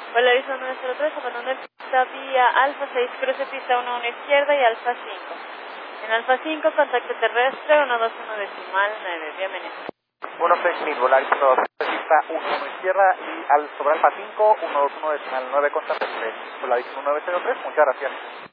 Polarizo 903, abandonando el pista vía Alfa 6, cruce pista 11 izquierda y Alfa 5. En Alfa 5, contacto terrestre 121.9, bienvenido. 16.000, Volaris 123, pista 11 izquierda y al sobre Alfa 5, 121.9, contacto terrestre. Volaris 1903, muchas gracias.